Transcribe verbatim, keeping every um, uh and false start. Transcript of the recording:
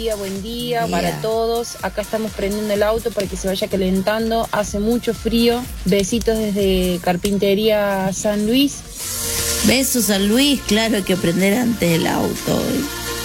día, buen día para todos. Acá estamos prendiendo el auto para que se vaya calentando. Hace mucho frío. Besitos desde Carpintería San Luis. Besos, San Luis. Claro, hay que prender antes el auto.